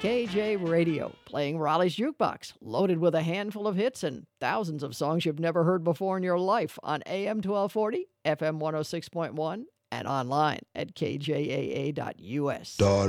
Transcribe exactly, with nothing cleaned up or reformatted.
K J Radio, playing Raleigh's Jukebox, loaded with a handful of hits and thousands of songs you've never heard before in your life on A M twelve forty, F M one oh six point one, and online at K J A A dot U S.